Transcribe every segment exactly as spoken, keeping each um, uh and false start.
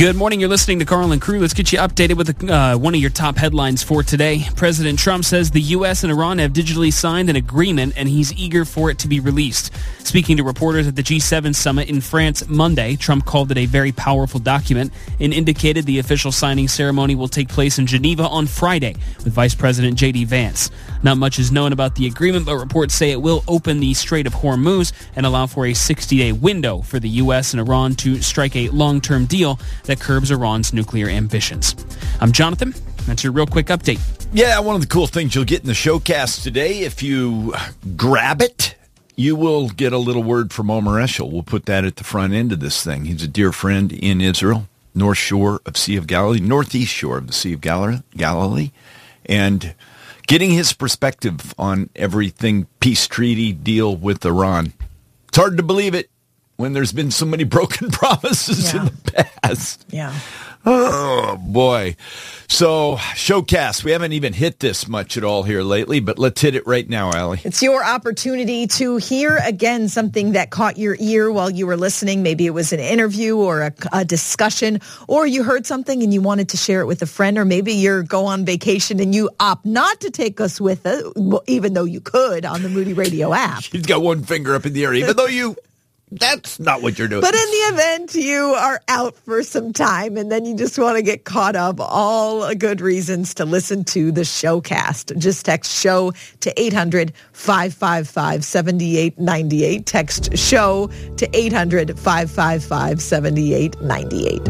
Good morning. You're listening to Carl and Crew. Let's get you updated with uh, one of your top headlines for today. President Trump says the U S and Iran have digitally signed an agreement, and he's eager for it to be released. Speaking to reporters at the G seven summit in France Monday, Trump called it a very powerful document and indicated the official signing ceremony will take place in Geneva on Friday with Vice President J D Vance. Not much is known about the agreement, but reports say it will open the Strait of Hormuz and allow for a sixty-day window for the U S and Iran to strike a long-term deal that curbs Iran's nuclear ambitions. I'm Jonathan. That's your real quick update. Yeah, one of the cool things you'll get in the showcast today, if you grab it, you will get a little word from Omer Eshel. We'll put that at the front end of this thing. He's a dear friend in Israel, North Shore of Sea of Galilee, Northeast Shore of the Sea of Galilee, and getting his perspective on everything peace treaty deal with Iran. It's hard to believe it when there's been so many broken promises yeah. in the past. Yeah. Oh, boy. So, Showcast, we haven't even hit this much at all here lately, but let's hit it right now, Allie. It's your opportunity to hear, again, something that caught your ear while you were listening. Maybe it was an interview or a, a discussion, or you heard something and you wanted to share it with a friend, or maybe you're go on vacation and you opt not to take us with it, even though you could on the Moody Radio app. She's got one finger up in the air, even though you... That's not what you're doing. But in the event you are out for some time and then you just want to get caught up, all good reasons to listen to the Showcast. Just text SHOW to eight hundred, five five five, seven eight nine eight. Text SHOW to eight hundred, five five five, seven eight nine eight.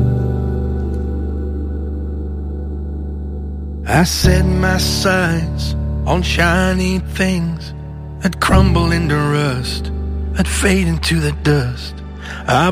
I set my sights on shiny things that crumble into rust, that fade into the dust. I